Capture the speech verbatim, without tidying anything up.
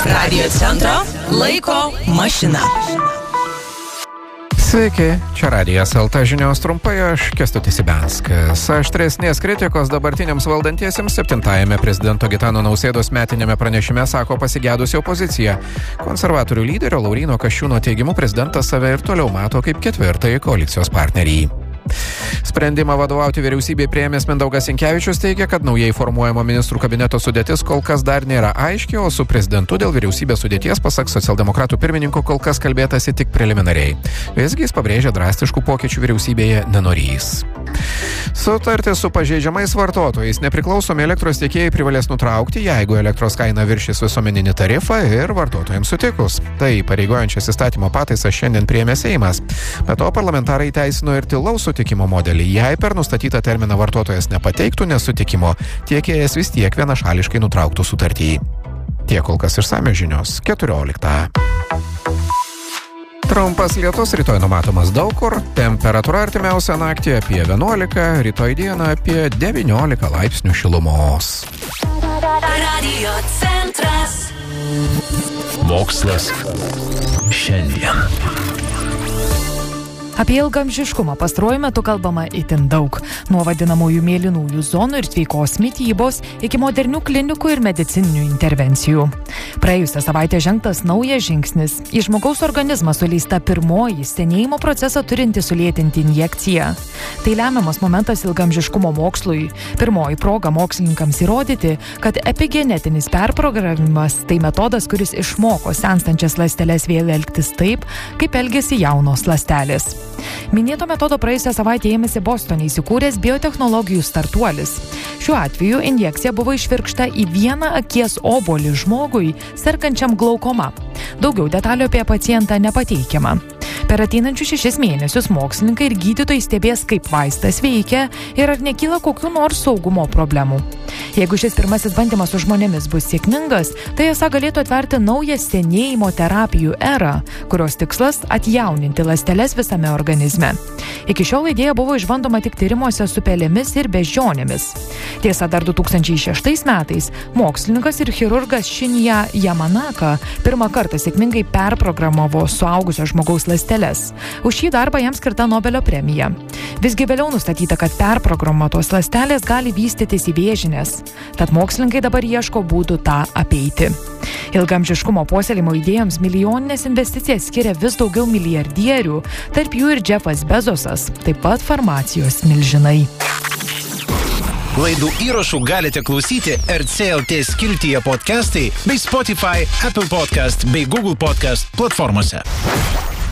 Radio centro laiko mašina. Sveiki, čia Radijas L T žinios trumpai, aš Kęstutis Ibenskas. Aštresnės kritikos dabartiniams valdantiesiems septintajame prezidento Gitano Nausėdos metinėme pranešime sako pasigėdusi opozicija. Konservatorių lyderio Lauryno Kasčiūno teigimu prezidentas save ir toliau mato kaip ketvirtąjį koalicijos partnerį. Sprendimą vadovauti vyriausybei priėmęs Mindaugas Sinkevičius teigia, kad naujai formuojamo ministrų kabineto sudėtis kol kas dar nėra aiški, o su prezidentu dėl vyriausybės sudėties, pasak socialdemokratų pirmininko, kol kas kalbėtasi tik preliminariai. Visgi jis pabrėžia drastiškų pokyčių vyriausybėje nenorys. Sutartį su pažeidžiamais vartotojais nepriklausomi elektros tiekėjai privalės nutraukti, jeigu elektros kaina viršys visuomeninį tarifą ir vartotojams sutikus. Tai pareigojančias įstatymo pataisas šiandien priėmė Seimas. Be to parlamentarai teisino ir tylaus sutikimo modelį. Jei per nustatytą terminą vartotojas nepateiktų nesutikimo, tiekėjas vis tiek vienašališkai nutrauktų sutartį. Tiek kol kas išsamios žinios. keturioliktą. Trumpas lietus, rytoj numatomas daug kur, temperatūra artimiausią naktį apie vienuolika, rytoj dieną apie devyniolika laipsnių šilumos. Radio centras. Mokslas šiandien. Apie ilgaamžiškumą pastaruoju metu kalbama itin daug. Nuo vadinamųjų mėlynųjų zonų ir sveikos mitybos iki modernių klinikų ir medicininių intervencijų. Praėjusią savaitę žengtas naujas žingsnis. Į žmogaus organizmą suleista pirmoji senėjimo procesą turinti sulėtinti injekcija. Tai lemiamas momentas ilgaamžiškumo mokslui. Pirmoji proga mokslininkams įrodyti, kad epigenetinis perprogramimas tai metodas, kuris išmoko senstančias ląsteles vėl elgtis taip, kaip elgiasi jaunos ląstelės. Minėto metodo praėjusią savaitę ėmėsi Bostone įsikūręs biotechnologijų startuolis. Šiuo atveju injekcija buvo išvirkšta į vieną akies obuolį žmogui, sergančiam glaukoma. Daugiau detalių apie pacientą nepateikiama. Per ateinančius šešis mėnesius mokslininkai ir gydytojai stebės, kaip vaistas veikia ir ar nekyla kokių nors saugumo problemų. Jeigu šis pirmasis bandymas su žmonėmis bus sėkmingas, tai esą galėtų atverti naują senėjimo terapijų erą, kurios tikslas atjauninti ląsteles visame organizme. Iki šiol idėja buvo išbandoma tik tyrimuose su pelėmis ir beždžionėmis. Tiesa, dar du tūkstančiai šeštais metais mokslininkas ir chirurgas Shinya Yamanaka pirmą kartą sėkmingai perprogramavo suaugusio žmogaus ląsteles. Už šį darbą jam skirta Nobelio premija. Visgi vėliau nustatyta, kad perprogramuotos ląstelės gali vystytis į vėžines. Tad mokslininkai dabar ieško būdų tą apeiti. Ilgaamžiškumo puoselėjimo idėjoms milijoninės investicijas skiria vis daugiau milijardierių, tarp jų ir Jeffas Bezosas, taip pat farmacijos milžinai. Laidų įrašų galite klausyti R C L T skiltyje podcastai bei Spotify, Apple Podcast bei Google Podcast platformose.